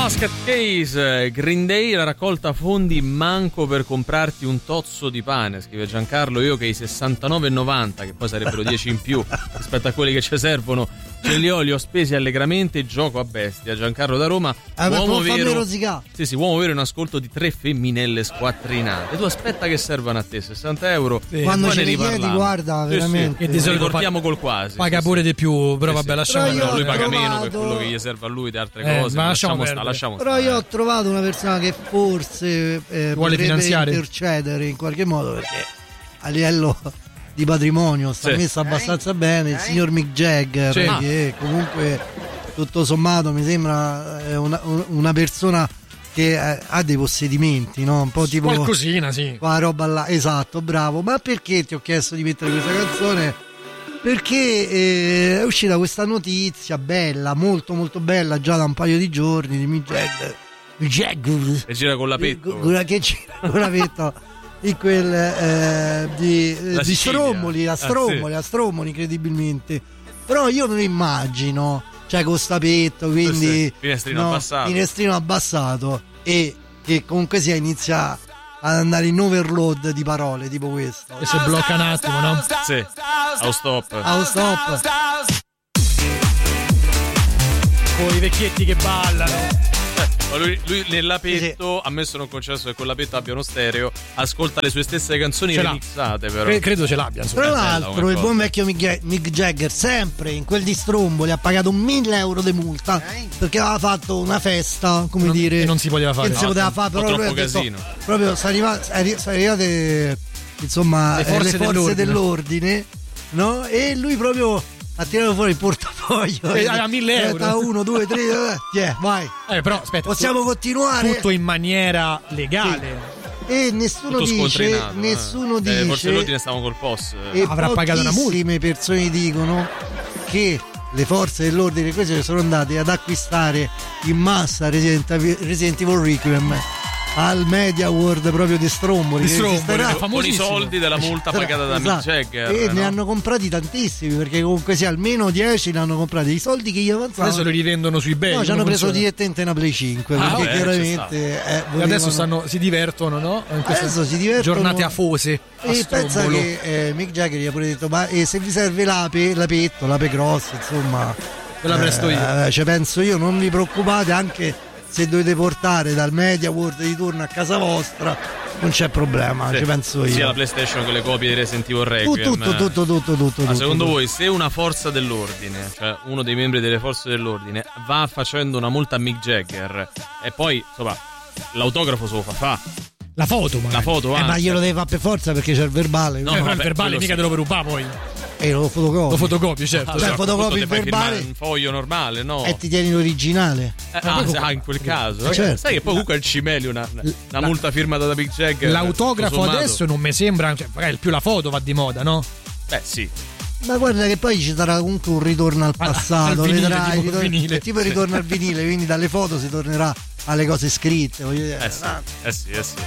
Basket Case, Green Day, la raccolta fondi manco per comprarti un tozzo di pane, scrive Giancarlo. Io che i 69,90, che poi sarebbero 10 in più rispetto a quelli che ci servono, ce li ho spesi allegramente e gioco a bestia. Giancarlo da Roma, uomo vero. Sì, uomo vero in ascolto di 3 femminelle squattrinate. Tu aspetta che servano a te 60 euro. Sì. Quando ce ne chiedi, guarda, veramente. Sì. E di solito riportiamo col quasi. Paga pure di più, però vabbè, lasciamo perdere. Lui paga meno per quello che gli serve a lui di altre cose. Ma lasciamo però io ho trovato una persona che forse vuole finanziare, intercedere in qualche modo, perché a livello di patrimonio sta messo abbastanza bene il signor Mick Jagger, che comunque tutto sommato mi sembra una persona che ha dei possedimenti, no? Un po' tipo qualcosina, sì, qua roba là. Esatto, bravo. Ma perché ti ho chiesto di mettere questa canzone? Perché è uscita questa notizia bella, molto molto bella, già da un paio di giorni, di Mick Jagger che gira con l'apetto, che gira con l'apetto in quel di Stromboli, a Stromboli incredibilmente. Però io me lo immagino, cioè con stapetto, quindi finestrino abbassato, e che comunque sia inizia ad andare in overload di parole tipo questo, e si blocca un attimo, no? Sì, house stop. Con i vecchietti che ballano. Lui nell'apetto, ammesso non concesso che con l'apetto abbia uno stereo, ascolta le sue stesse canzoni remixate, però credo ce l'abbia. Tra l'altro il buon vecchio Mick Jagger, sempre in quel di Stromboli, ha pagato 1.000 euro di multa perché aveva fatto una festa, come dire, che non si poteva fare, però lui ha detto, proprio sono arrivate insomma le forze dell'ordine, no? E lui proprio ha tirato fuori il portafoglio a 1.000 euro, 1, 2, 3, vai. Però aspetta, possiamo continuare tutto in maniera legale, e nessuno dice le forze dell'ordine stavano col POS, e avrà pagato una multa. Pochissime persone dicono che le forze dell'ordine queste sono andate ad acquistare in massa Resident Evil Requiem al Media World proprio di Stromboli, con i soldi della multa pagata da Mick Jagger, e ne hanno comprati tantissimi, perché comunque sia almeno 10 ne hanno comprati, i soldi che gli avanzavano adesso li rivendono su eBay. No, ci hanno preso direttamente una Play 5 perché chiaramente adesso si divertono, no? Adesso si divertono, giornate afose e pensa che Mick Jagger gli ha pure detto: ma se vi serve l'apetto, l'ape cross, insomma ve la presto io, cioè penso io, non vi preoccupate, anche se dovete portare dal Media World di turno a casa vostra non c'è problema, ci penso io. Sia la PlayStation che le copie di Resident Evil Requiem. Tutto. Ma secondo voi, se una forza dell'ordine, cioè uno dei membri delle forze dell'ordine, va facendo una multa a Mick Jagger e poi insomma l'autografo se lo fa la foto, ma glielo deve fare per forza, perché c'è il verbale. No, il verbale mica te lo ruba poi. Lo fotocopio, certo. Fotocopi il verbale, un foglio normale, no? E ti tieni l'originale. In quel caso. Certo. Sai che poi comunque il Cimelio una multa firmata da Mick Jagger. L'autografo adesso non mi sembra, cioè, magari più la foto va di moda, no? Sì. Ma guarda che poi ci sarà comunque un ritorno al passato, al vinile, tipo ritorno al vinile, quindi dalle foto si tornerà alle cose scritte, voglio dire. Sì.